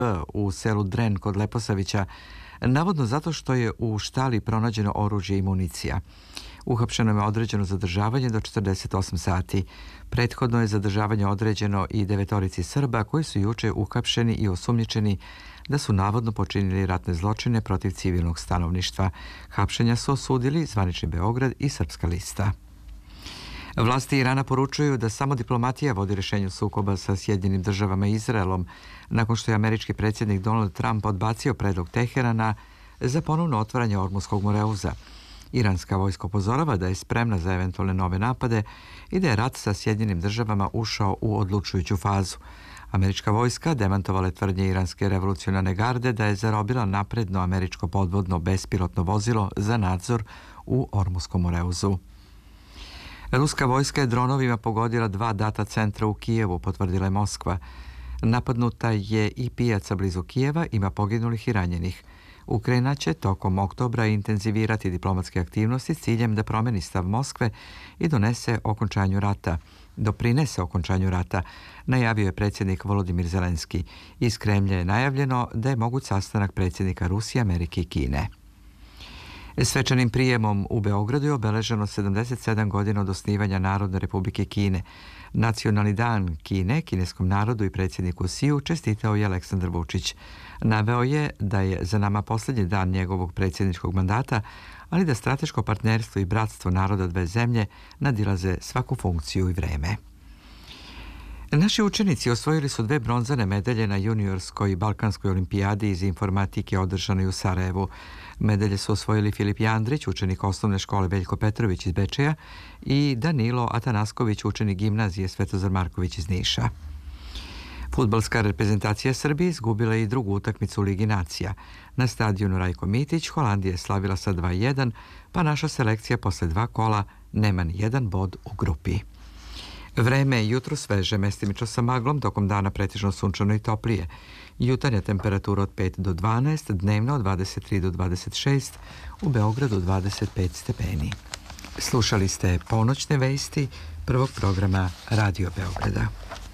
u selu Dren kod Leposavića, navodno zato što je u štali pronađeno oružje i municija. Uhapšeno je određeno zadržavanje do 48 sati. Prethodno je zadržavanje određeno i 9 Srba koji su juče uhapšeni i osumnjičeni da su navodno počinili ratne zločine protiv civilnog stanovništva. Hapšenja su osudili zvanični Beograd i Srpska lista. Vlasti Irana poručuju da samo diplomatija vodi rješenju sukoba sa Sjedinjenim državama i Izraelom nakon što je američki predsjednik Donald Trump odbacio predlog Teherana za ponovno otvaranje Ormuskog moreuza. Iranska vojska upozorava da je spremna za eventualne nove napade i da je rat sa Sjedinjenim državama ušao u odlučujuću fazu. Američka vojska demantovala je tvrdnje Iranske revolucionarne garde da je zarobila napredno američko podvodno bespilotno vozilo za nadzor u Ormuskom moreuzu. Ruska vojska je dronovima pogodila 2 data centra u Kijevu, potvrdila je Moskva. Napadnuta je i pijaca blizu Kijeva, ima poginulih i ranjenih. Ukrajina će tokom oktobra intenzivirati diplomatske aktivnosti s ciljem da promeni stav Moskve i doprinese okončanju rata, najavio je predsjednik Volodimir Zelenski. Iz Kremlja je najavljeno da je moguć sastanak predsjednika Rusije, Amerike i Kine. Svečanim prijemom u Beogradu je obeleženo 77 godina od osnivanja Narodne republike Kine. Nacionalni dan Kine, kineskom narodu i predsjedniku Siju čestitao je Aleksandar Vučić. Naveo je da je za nama posljednji dan njegovog predsjedničkog mandata, ali da strateško partnerstvo i bratstvo naroda dve zemlje nadilaze svaku funkciju i vreme. Naši učenici osvojili su 2 bronzane medalje na juniorskoj balkanskoj olimpijadi iz informatike održanoj u Sarajevu. Medalje su osvojili Filip Jandrić, učenik osnovne škole Veljko Petrović iz Bečeja, i Danilo Atanasković, učenik gimnazije Svetozar Marković iz Niša. Fudbalska reprezentacija Srbije izgubila i drugu utakmicu u Ligi nacija. Na stadionu Rajko Mitić Holandija je slavila sa 2:1, pa naša selekcija posle 2 kola nema ni jedan bod u grupi. Vreme je jutro sveže, mestimično sa maglom, tokom dana pretežno sunčano i toplije. Jutarnja temperatura od 5 do 12, dnevna od 23 do 26, u Beogradu 25 stepeni. Slušali ste ponoćne vesti prvog programa Radio Beograda.